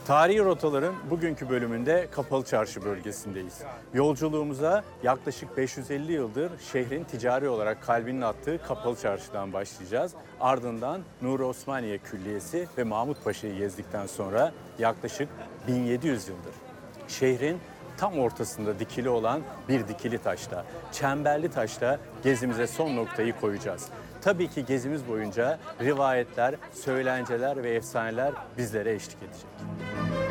Tarihi rotaların bugünkü bölümünde Kapalı Çarşı bölgesindeyiz. Yolculuğumuza yaklaşık 550 yıldır şehrin ticari olarak kalbinin attığı Kapalı Çarşı'dan başlayacağız. Ardından Nuri Osmaniye Külliyesi ve Mahmut Paşa'yı gezdikten sonra yaklaşık 1700 yıldır şehrin tam ortasında dikili olan bir dikili taşla, çemberli taşla gezimize son noktayı koyacağız. Tabii ki gezimiz boyunca rivayetler, söylenceler ve efsaneler bizlere eşlik edecek.